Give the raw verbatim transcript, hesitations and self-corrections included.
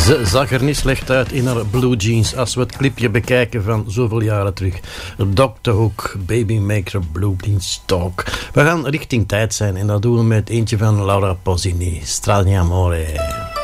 Ze zag er niet slecht uit in haar blue jeans als we het clipje bekijken van zoveel jaren terug. doctor Hook, Baby Maker, Blue Beanstalk. We gaan richting tijd zijn en dat doen we met eentje van Laura Pausini, Strani Amore.